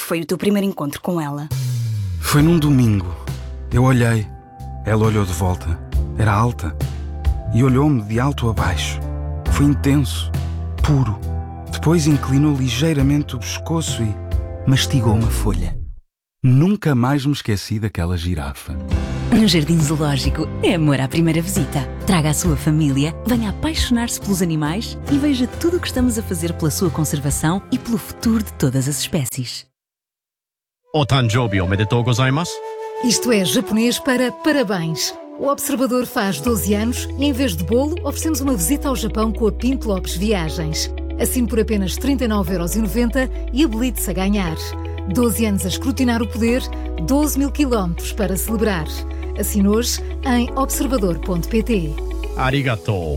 foi o teu primeiro encontro com ela? Foi num domingo. Eu olhei. Ela olhou de volta. Era alta. E olhou-me de alto a baixo. Foi intenso. Puro. Depois inclinou ligeiramente o pescoço e mastigou uma folha. Nunca mais me esqueci daquela girafa. No Jardim Zoológico é amor à primeira visita. Traga a sua família, venha apaixonar-se pelos animais e veja tudo o que estamos a fazer pela sua conservação e pelo futuro de todas as espécies. Otanjobi omedetou gozaimasu. Isto é japonês para parabéns. O Observador faz 12 anos e, em vez de bolo, oferecemos uma visita ao Japão com a Pinto Lopes Viagens. Assine por apenas 39,90€ e habilite-se a ganhar. 12 anos a escrutinar o poder, 12.000 quilómetros para celebrar. Assine hoje em observador.pt. Arigatou.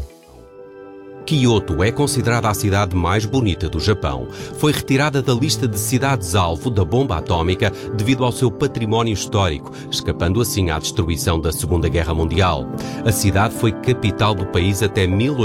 Kyoto é considerada a cidade mais bonita do Japão. Foi retirada da lista de cidades-alvo da bomba atómica devido ao seu património histórico, escapando assim à destruição da Segunda Guerra Mundial. A cidade foi capital do país até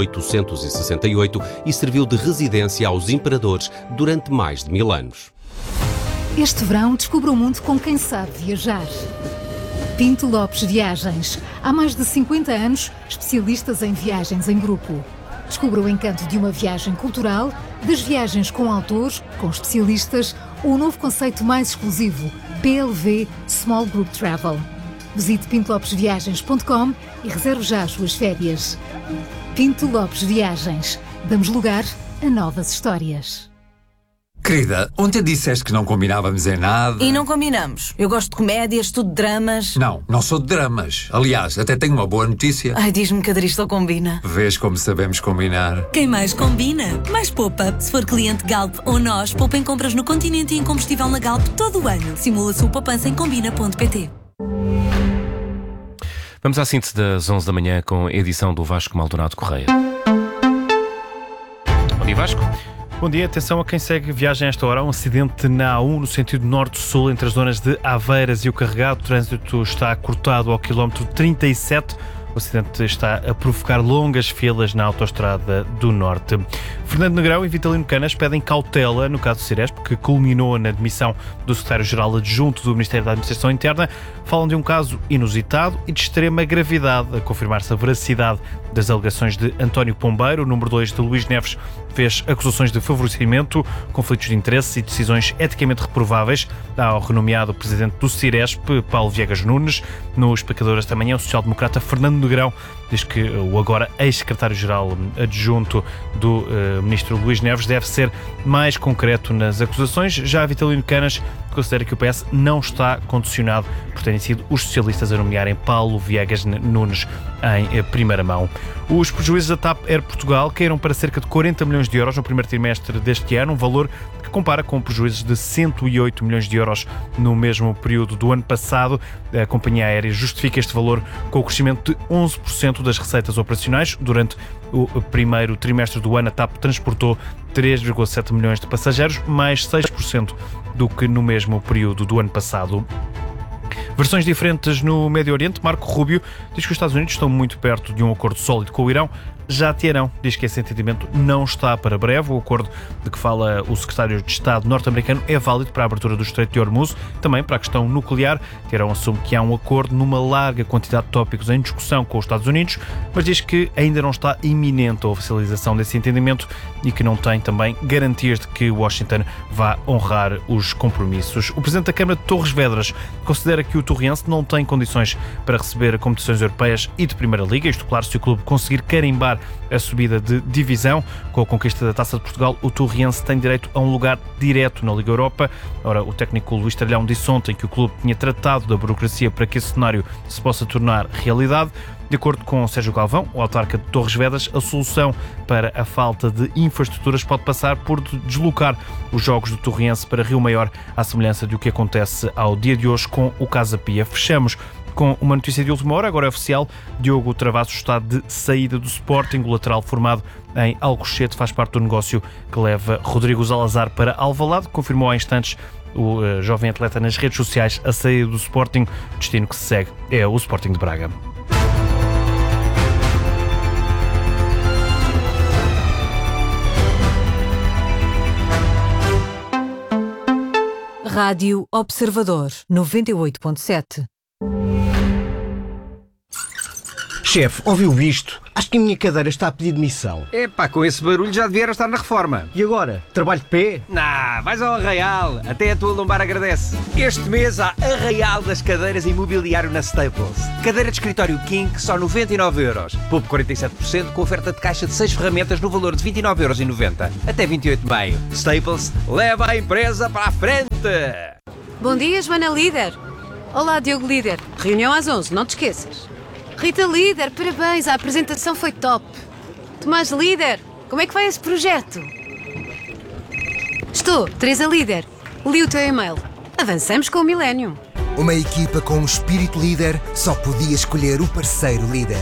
1868 e serviu de residência aos imperadores durante mais de 1000 anos. Este verão, descubra o mundo com quem sabe viajar. Pinto Lopes Viagens. Há mais de 50 anos, especialistas em viagens em grupo. Descubra o encanto de uma viagem cultural, das viagens com autores, com especialistas ou o novo conceito mais exclusivo, PLV Small Group Travel. Visite pintolopesviagens.com e reserve já as suas férias. Pinto Lopes Viagens. Damos lugar a novas histórias. Querida, ontem disseste que não combinávamos em nada. E não combinamos. Eu gosto de comédias, tudo de dramas. Não sou de dramas. Aliás, até tenho uma boa notícia. Ai, diz-me que a Dristol combina. Vês como sabemos combinar. Quem mais combina, mais poupa. Se for cliente Galp ou nós, poupa em compras no Continente e em combustível na Galp todo o ano. Simula a sua poupança em combina.pt. Vamos à síntese das 11 da manhã com a edição do Vasco Maldonado Correia. Bom dia, Vasco. Bom dia, atenção a quem segue viagem a esta hora. Há um acidente na A1 no sentido norte-sul entre as zonas de Aveiras e o Carregado. O trânsito está cortado ao quilómetro 37. O acidente está a provocar longas filas na autoestrada do Norte. Fernando Negrão e Vitalino Canas pedem cautela no caso do Ciresp, que culminou na demissão do secretário-geral adjunto do Ministério da Administração Interna. Falam de um caso inusitado e de extrema gravidade, a confirmar-se a veracidade das alegações de António Pombeiro. O número 2 de Luís Neves fez acusações de favorecimento, conflitos de interesse e decisões eticamente reprováveis ao renomeado presidente do Ciresp, Paulo Viegas Nunes. No Explicador esta manhã, o social-democrata Fernando Negrão diz que o agora ex-secretário-geral adjunto do ministro Luís Neves deve ser mais concreto nas acusações. Já Vitalino Canas considera que o PS não está condicionado por terem sido os socialistas a nomearem Paulo Viegas Nunes em primeira mão. Os prejuízos da TAP Air Portugal caíram para cerca de 40 milhões de euros no primeiro trimestre deste ano, um valor que compara com prejuízos de 108 milhões de euros no mesmo período do ano passado. A companhia aérea justifica este valor com o crescimento de 11% das receitas operacionais. Durante o primeiro trimestre do ano, a TAP transportou 3,7 milhões de passageiros, mais 6% do que no mesmo período do ano passado. Versões diferentes no Médio Oriente. Marco Rubio diz que os Estados Unidos estão muito perto de um acordo sólido com o Irão. Já Teherão diz que esse entendimento não está para breve. O acordo de que fala o secretário de Estado norte-americano é válido para a abertura do Estreito de Hormuz, também para a questão nuclear. Teherão assume que há um acordo numa larga quantidade de tópicos em discussão com os Estados Unidos, mas diz que ainda não está iminente a oficialização desse entendimento e que não tem também garantias de que Washington vá honrar os compromissos. O presidente da Câmara de Torres Vedras considera que o Torriense não tem condições para receber competições europeias e de Primeira Liga, isto claro se o clube conseguir carimbar a subida de divisão. Com a conquista da Taça de Portugal, o Torriense tem direito a um lugar direto na Liga Europa. Ora, o técnico Luís Tralhão disse ontem que o clube tinha tratado da burocracia para que esse cenário se possa tornar realidade. De acordo com Sérgio Galvão, o autarca de Torres Vedras, a solução para a falta de infraestruturas pode passar por deslocar os jogos do Torriense para Rio Maior, à semelhança do que acontece ao dia de hoje com o Casa Pia. Fechamos com uma notícia de última hora, agora é oficial. Diogo Travassos está de saída do Sporting. O lateral formado em Alcochete faz parte do negócio que leva Rodrigo Salazar para Alvalade. Confirmou há instantes o jovem atleta nas redes sociais a saída do Sporting. O destino que se segue é o Sporting de Braga. Rádio Observador 98.7. Chefe, ouviu isto? Acho que a minha cadeira está a pedir demissão. Epá, com esse barulho já devia estar na reforma. E agora? Trabalho de pé? Nah, vais ao Arraial. Até a tua lombar agradece. Este mês há Arraial das cadeiras e mobiliário na Staples. Cadeira de escritório King, só 99€. Poupe 47% com oferta de caixa de 6 ferramentas no valor de 29,90€. Até 28 de maio. Staples, leva a empresa para a frente. Bom dia, Joana Líder. Olá, Diogo Líder. Reunião às 11, não te esqueças. Rita Líder, parabéns, a apresentação foi top. Tomás Líder, como é que vai esse projeto? Estou, Teresa Líder. Li o teu e-mail. Avançamos com o Millennium. Uma equipa com um espírito líder só podia escolher o parceiro líder.